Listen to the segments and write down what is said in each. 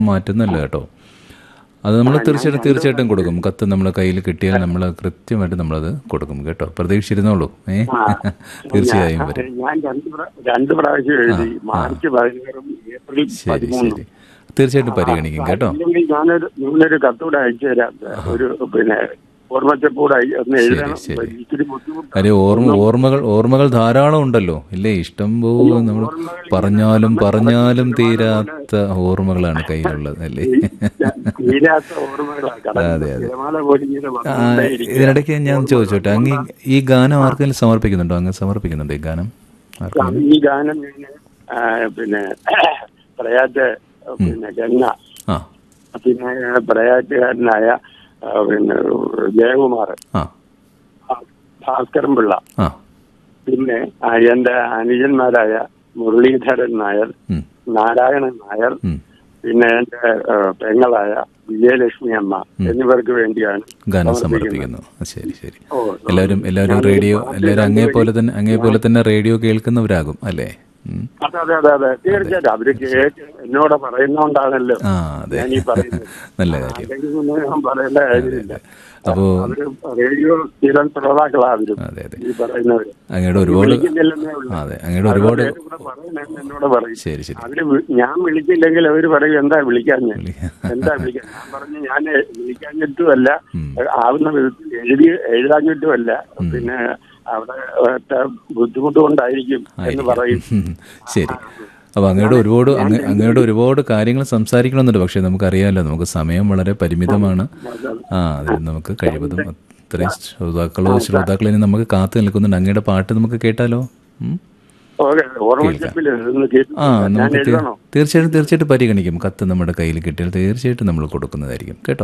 മാറ്റുന്നല്ല കേട്ടോ. അത് നമ്മൾ തീർച്ചയായിട്ടും കൊടുക്കും. കത്ത് നമ്മളെ കയ്യിൽ കിട്ടിയാൽ നമ്മൾ കൃത്യമായിട്ട് നമ്മളത് കൊടുക്കും കേട്ടോ. പ്രതീക്ഷിച്ചിരുന്നോളൂ. തീർച്ചയായും വരും. ഞാൻ രണ്ട് പ്രാവശ്യം എഴുതി. March 16 April 13. തീർച്ചയായിട്ടും പരിഗണിക്കും കേട്ടോ. ഞാനൊരു കത്തൂടെ അയച്ചു തരാം. ഒരു ഓർമ്മച്ചപ്പൂടെ ഒന്ന് എഴുതണം. കാര്യം ഓർമ്മകൾ ധാരാളം ഉണ്ടല്ലോ ഇല്ലേ? ഇഷ്ടം പോലെ നമ്മൾ പറഞ്ഞാലും തീരാത്ത ഓർമ്മകളാണ് കയ്യിലുള്ളത് അല്ലേ? അതെ. ഇതിനിടയ്ക്ക് ഞാൻ ചോദിച്ചോട്ടെ, അങ്ങ് ഈ ഗാനം ആർക്കെങ്കിലും സമർപ്പിക്കുന്നുണ്ടോ? അങ്ങ് സമർപ്പിക്കുന്നുണ്ടോ ഈ ഗാനം? ഈ ഗാനം പിന്നെ പ്രയാറ്റ് ഗംഗ, പിന്നെ പ്രയാറ്റുകാരനായ പിന്നെ ജയകുമാർ, ഭാസ്കരൻ പിള്ള, പിന്നെ എന്റെ അനുജന്മാരായ മുരളീധരൻ നായർ, നാരായണൻ നായർ, പിന്നെ എന്റെ പെങ്ങളായ വിജയലക്ഷ്മി അമ്മ എന്നിവർക്ക് വേണ്ടിയാണ് ഗാനം സമർപ്പിക്കുന്നു. ശരി. എല്ലാവരും എല്ലാവരും അങ്ങേപോലെ തന്നെ റേഡിയോ കേൾക്കുന്നവരാകും അല്ലേ? അതെ. തീർച്ചയായിട്ടും അവര് എന്നോട് പറയുന്നോണ്ടാണല്ലോ ഞാൻ ഈ പറയുന്നത്. നല്ല കാര്യം. ഞാൻ പറയേണ്ട കാര്യമില്ല. അപ്പോ റേഡിയോ സ്ഥിരം ശ്രോതാക്കളാ അവരും ഈ പറയുന്നവര്. അങ്ങയുടെ ഒരുപാട് എന്നോട് പറയും. ശരി. അവര് ഞാൻ വിളിച്ചില്ലെങ്കിൽ അവര് പറയും എന്താ വിളിക്കാൻ. ഞാൻ പറഞ്ഞു ഞാൻ വിളിക്കാഞ്ഞിട്ടുമല്ല, ആവുന്ന വിധത്തിൽ എഴുതാഞ്ഞിട്ടുമല്ല, പിന്നെ അവിടെ ബുദ്ധിമുട്ട് കൊണ്ടായിരിക്കും എന്ന് പറയും. ശരി. അപ്പോൾ അങ്ങയുടെ ഒരുപാട് കാര്യങ്ങൾ സംസാരിക്കണമെന്നുണ്ട്. പക്ഷെ നമുക്കറിയാമല്ലോ, നമുക്ക് സമയം വളരെ പരിമിതമാണ്. അതിൽ നമുക്ക് കഴിവതും അത്രയും ശ്രോതാക്കളിനി നമുക്ക് കാത്തു നിൽക്കുന്നുണ്ട്. അങ്ങയുടെ പാട്ട് നമുക്ക് കേട്ടാലോ? നമുക്ക് തീർച്ചയായിട്ടും പരിഗണിക്കും. കത്ത് നമ്മുടെ കയ്യിൽ കിട്ടിയാൽ തീർച്ചയായിട്ടും നമ്മൾ കൊടുക്കുന്നതായിരിക്കും കേട്ടോ.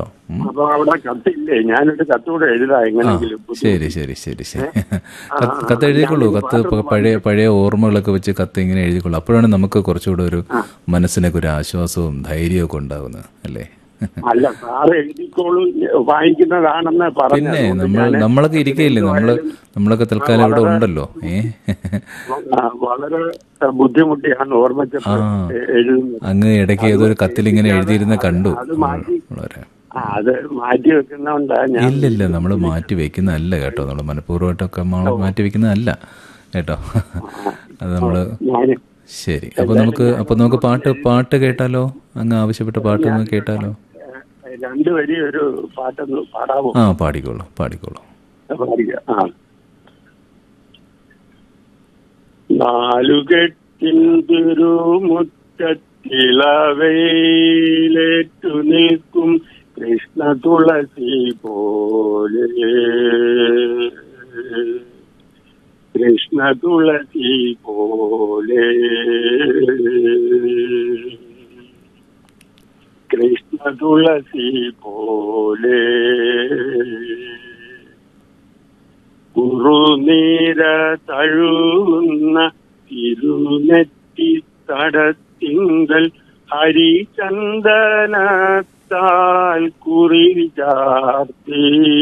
ശരി. കത്ത് എഴുതിക്കൊള്ളൂ. കത്ത് പഴയ ഓർമ്മകളൊക്കെ വെച്ച് കത്ത് ഇങ്ങനെ എഴുതിക്കൊള്ളൂ. അപ്പോഴാണ് നമുക്ക് കുറച്ചുകൂടെ ഒരു മനസ്സിനൊക്കെ ഒരു ആശ്വാസവും ധൈര്യമൊക്കെ ഉണ്ടാകുന്നത് അല്ലേ? അല്ല, സാറ് എഴുതിക്കോളൂ, വായിക്കുന്നതാണെന്ന് പറഞ്ഞു. പിന്നെ നമ്മളൊക്കെ ഇരിക്കുകയില്ലേ, നമ്മളൊക്കെ തൽക്കാലം ഇവിടെ ഉണ്ടല്ലോ. വളരെ ബുദ്ധിമുട്ടിയാണ് ഓർമ്മച്ചപ്പ് എഴുതുന്നത്. അങ്ങ് ഇടയ്ക്ക് ഏതൊരു കത്തിൽ ഇങ്ങനെ എഴുതിയിരുന്ന കണ്ടു. വളരെ അത് മാറ്റി വെക്കുന്നോണ്ടാ. ഇല്ല, നമ്മൾ മാറ്റി വെക്കുന്നതല്ല കേട്ടോ. നമ്മൾ മനഃപൂർവ്വമായിട്ടൊക്കെ മാറ്റി വെക്കുന്നതല്ല കേട്ടോ. അത് നമ്മള് ശരി. അപ്പൊ നമുക്ക് പാട്ട് കേട്ടാലോ? അങ്ങ് ആവശ്യപ്പെട്ട പാട്ട് ഒന്ന് കേട്ടാലോ? രണ്ടുപേരി ഒരു പാട്ടൊന്ന് പാടാമോ? പാടിക്കോളൂ. നാലുകെട്ടിൻ തിരുമുറ്റത്തിളവയിലേറ്റു നിൽക്കും കൃഷ്ണ തുളസി പോലെ, കൃഷ്ണ തുളസി പോലെ, കൃഷ്ണ തുളസി പോലെ, കുറുനീര തഴുന്ന തിരുനെറ്റി തടത്തിങ്കൽ ഹരിചന്ദനത്താൽ കുറി ചാർത്തി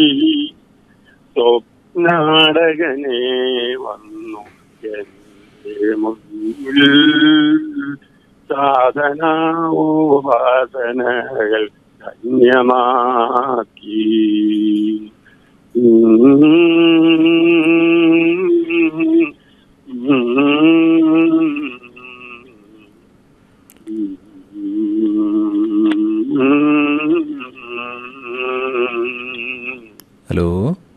സ്വപ്നാടകനെ വന്നു എന്റെ മുന്നിൽ, സാധനാോപാസനകൾ ധന്യമാക്കി. ഹലോ.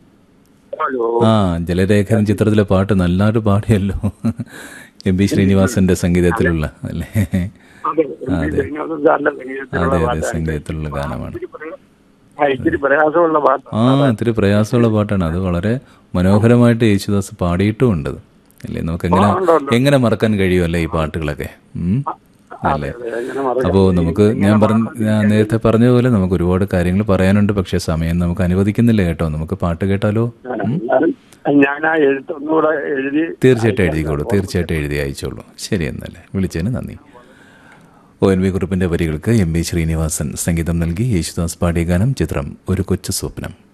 ജലരേഖൻ ചിത്രത്തിലെ പാട്ട് നല്ലൊരു പാടിയല്ലോ. എം.പി. ശ്രീനിവാസന്റെ സംഗീതത്തിലുള്ള അല്ലേ? അതെ, സംഗീതത്തിലുള്ള ഗാനമാണ്. ഇത്തിരി പ്രയാസമുള്ള പാട്ടാണ്. അത് വളരെ മനോഹരമായിട്ട് യേശുദാസ് പാടിയിട്ടുമുണ്ട് അല്ലേ? നമുക്ക് എങ്ങനെ മറക്കാൻ കഴിയുമല്ലേ ഈ പാട്ടുകളൊക്കെ അല്ലേ? അപ്പോൾ ഞാൻ നേരത്തെ പറഞ്ഞതുപോലെ നമുക്ക് ഒരുപാട് കാര്യങ്ങൾ പറയാനുണ്ട്. പക്ഷെ സമയം നമുക്ക് അനുവദിക്കുന്നില്ല കേട്ടോ. നമുക്ക് പാട്ട് കേട്ടാലോ? തീർച്ചയായിട്ടും എഴുതി അയച്ചോളൂ. ശരി, എന്നല്ലേ, വിളിച്ചതിന് നന്ദി. ONV കുറുപ്പിന്റെ വരികൾക്ക് എം.വി. ശ്രീനിവാസൻ സംഗീതം നൽകി യേശുദാസ് പാടിയ ഗാനം. ചിത്രം ഒരു കൊച്ചു സ്വപ്നം.